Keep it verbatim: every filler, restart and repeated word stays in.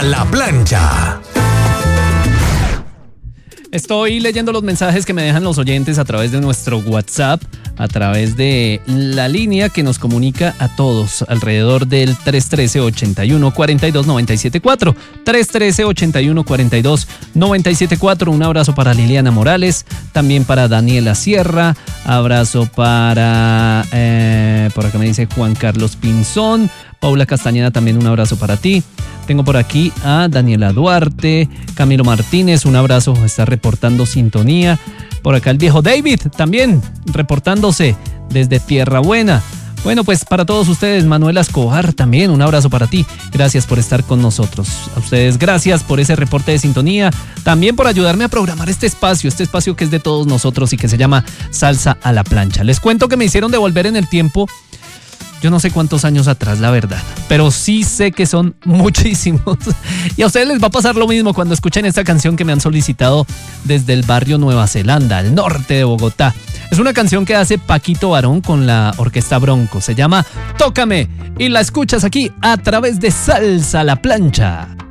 la plancha. Estoy leyendo los mensajes que me dejan los oyentes a través de nuestro WhatsApp, a través de la línea que nos comunica a todos alrededor del tres uno tres, ocho uno, cuatro dos, nueve siete cuatro. tres uno tres, ocho uno, cuatro dos, nueve siete cuatro. Un abrazo para Liliana Morales, también para Daniela Sierra, abrazo para, eh, por acá me dice Juan Carlos Pinzón, Paula Castañeda, también un abrazo para ti. Tengo por aquí a Daniela Duarte, Camilo Martínez, un abrazo, está reportando sintonía. Por acá el viejo David, también reportándose desde Tierra Buena. Bueno, pues para todos ustedes, Manuela Escobar, también un abrazo para ti. Gracias por estar con nosotros. A ustedes, gracias por ese reporte de sintonía. También por ayudarme a programar este espacio, este espacio que es de todos nosotros y que se llama Salsa a la Plancha. Les cuento que me hicieron devolver en el tiempo. Yo no sé cuántos años atrás, la verdad, pero sí sé que son muchísimos. Y a ustedes les va a pasar lo mismo cuando escuchen esta canción que me han solicitado desde el barrio Nueva Zelanda, al norte de Bogotá. Es una canción que hace Paquito Barón con la Orquesta Bronco. Se llama Tócame y la escuchas aquí a través de Salsa a la Plancha.